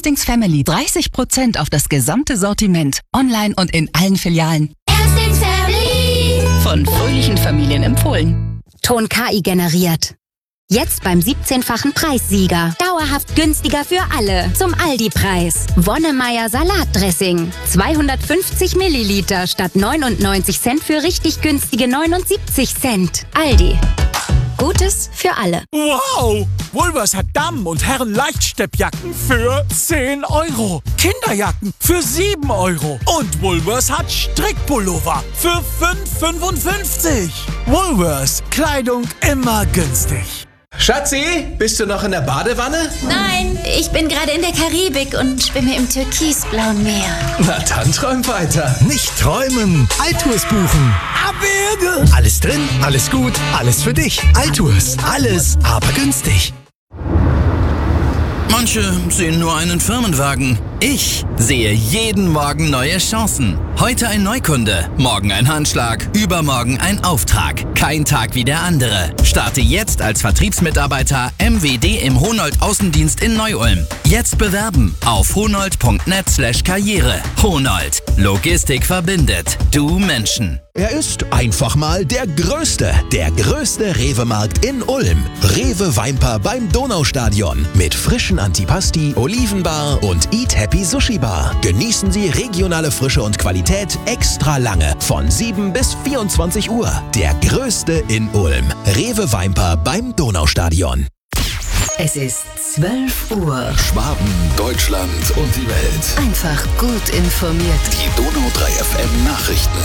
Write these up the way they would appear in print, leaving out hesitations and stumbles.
Hastings Family 30% auf das gesamte Sortiment. Online und in allen Filialen. Hastings Family. Von fröhlichen Familien empfohlen. Ton KI generiert. Jetzt beim 17-fachen Preissieger. Dauerhaft günstiger für alle. Zum Aldi-Preis. Wonnemeier Salatdressing. 250 Milliliter statt 99 Cent für richtig günstige 79 Cent. Aldi. Gutes für alle. Wow! Woolworths hat Damen- und Herren-Leichtsteppjacken für 10 €. Kinderjacken für 7 €. Und Woolworths hat Strickpullover für 5,55 €. Woolworths. Kleidung immer günstig. Schatzi, bist du noch in der Badewanne? Nein, ich bin gerade in der Karibik und schwimme im türkisblauen Meer. Na dann träum weiter. Nicht träumen, Altours buchen. Abwürge! Alles drin, alles gut, alles für dich. Altours, alles, aber günstig. Manche sehen nur einen Firmenwagen. Ich sehe jeden Morgen neue Chancen. Heute ein Neukunde, morgen ein Handschlag, übermorgen ein Auftrag. Kein Tag wie der andere. Starte jetzt als Vertriebsmitarbeiter MWD im Honold Außendienst in Neu-Ulm. Jetzt bewerben auf honold.net/karriere. Honold. Logistik verbindet. Du Menschen. Er ist einfach mal der größte Rewe-Markt in Ulm. Rewe Weimper beim Donaustadion. Mit frischen Antipasti, Olivenbar und Eat Happy Sushi Bar. Genießen Sie regionale Frische und Qualität extra lange. Von 7 bis 24 Uhr. Der größte in Ulm. Rewe Weimper beim Donaustadion. Es ist 12 Uhr. Schwaben, Deutschland und die Welt. Einfach gut informiert. Die Donau 3 FM Nachrichten.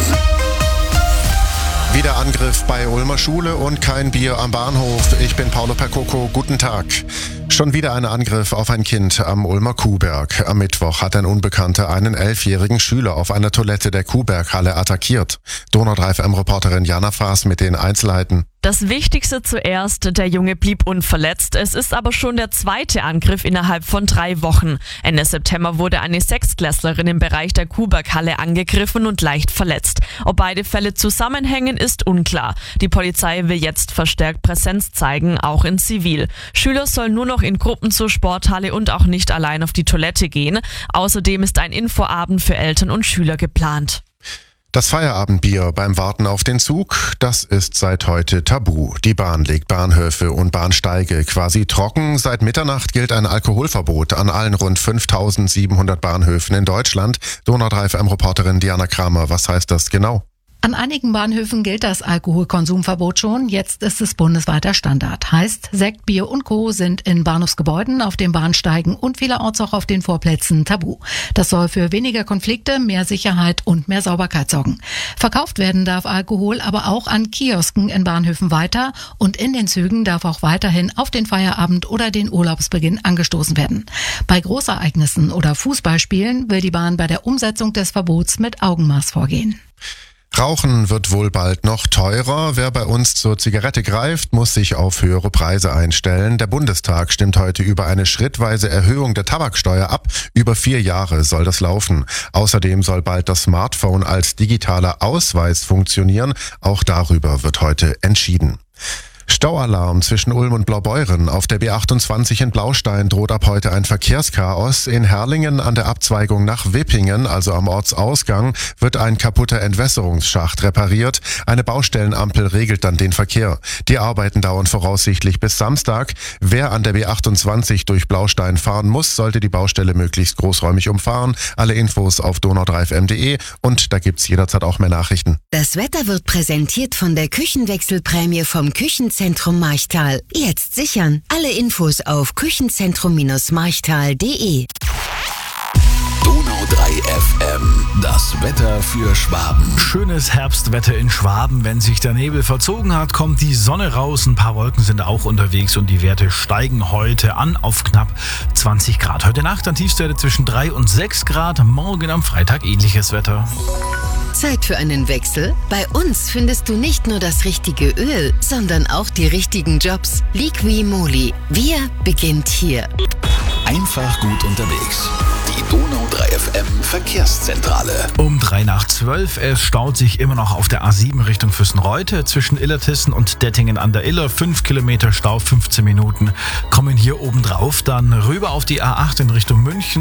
Wieder Angriff bei Ulmer Schule und kein Bier am Bahnhof. Ich bin Paolo Percoco. Guten Tag. Schon wieder ein Angriff auf ein Kind am Ulmer Kuhberg. Am Mittwoch hat ein Unbekannter einen 11-jährigen Schüler auf einer Toilette der Kuhberghalle attackiert. Donau 3 FM-Reporterin Jana Faas mit den Einzelheiten. Das Wichtigste zuerst, der Junge blieb unverletzt. Es ist aber schon der zweite Angriff innerhalb von 3 Wochen. Ende September wurde eine Sechstklässlerin im Bereich der Kuhberghalle angegriffen und leicht verletzt. Ob beide Fälle zusammenhängen, ist unklar. Die Polizei will jetzt verstärkt Präsenz zeigen, auch in Zivil. Schüler sollen nur noch in Gruppen zur Sporthalle und auch nicht allein auf die Toilette gehen. Außerdem ist ein Infoabend für Eltern und Schüler geplant. Das Feierabendbier beim Warten auf den Zug, das ist seit heute tabu. Die Bahn legt Bahnhöfe und Bahnsteige quasi trocken. Seit Mitternacht gilt ein Alkoholverbot an allen rund 5.700 Bahnhöfen in Deutschland. Donau 3 FM-Reporterin Diana Kramer, was heißt das genau? An einigen Bahnhöfen gilt das Alkoholkonsumverbot schon. Jetzt ist es bundesweiter Standard. Heißt, Sekt, Bier und Co. sind in Bahnhofsgebäuden, auf den Bahnsteigen und vielerorts auch auf den Vorplätzen tabu. Das soll für weniger Konflikte, mehr Sicherheit und mehr Sauberkeit sorgen. Verkauft werden darf Alkohol aber auch an Kiosken in Bahnhöfen weiter und in den Zügen darf auch weiterhin auf den Feierabend oder den Urlaubsbeginn angestoßen werden. Bei Großereignissen oder Fußballspielen will die Bahn bei der Umsetzung des Verbots mit Augenmaß vorgehen. Rauchen wird wohl bald noch teurer. Wer bei uns zur Zigarette greift, muss sich auf höhere Preise einstellen. Der Bundestag stimmt heute über eine schrittweise Erhöhung der Tabaksteuer ab. Über 4 Jahre soll das laufen. Außerdem soll bald das Smartphone als digitaler Ausweis funktionieren. Auch darüber wird heute entschieden. Staualarm zwischen Ulm und Blaubeuren. Auf der B28 in Blaustein droht ab heute ein Verkehrschaos. In Herrlingen an der Abzweigung nach Wippingen, also am Ortsausgang, wird ein kaputter Entwässerungsschacht repariert. Eine Baustellenampel regelt dann den Verkehr. Die Arbeiten dauern voraussichtlich bis Samstag. Wer an der B28 durch Blaustein fahren muss, sollte die Baustelle möglichst großräumig umfahren. Alle Infos auf donau3fm.de und da gibt's jederzeit auch mehr Nachrichten. Das Wetter wird präsentiert von der Küchenwechselprämie vom Küchenzentrum Marchtal. Jetzt sichern. Alle Infos auf küchenzentrum-marchtal.de. Donau 3 FM. Das Wetter für Schwaben. Schönes Herbstwetter in Schwaben. Wenn sich der Nebel verzogen hat, kommt die Sonne raus. Ein paar Wolken sind auch unterwegs und die Werte steigen heute an auf knapp 20 Grad. Heute Nacht an Tiefstwerte zwischen 3 und 6 Grad. Morgen am Freitag ähnliches Wetter. Zeit für einen Wechsel? Bei uns findest du nicht nur das richtige Öl, sondern auch die richtigen Jobs. Liqui-Moly. Wir beginnt hier. Einfach gut unterwegs. Die Donau 3 FM Verkehrszentrale. Um 11:03. Es staut sich immer noch auf der A7 Richtung Füssenreute zwischen Illertissen und Dettingen an der Iller. 5 Kilometer Stau, 15 Minuten kommen hier oben drauf. Dann rüber auf die A8 in Richtung München.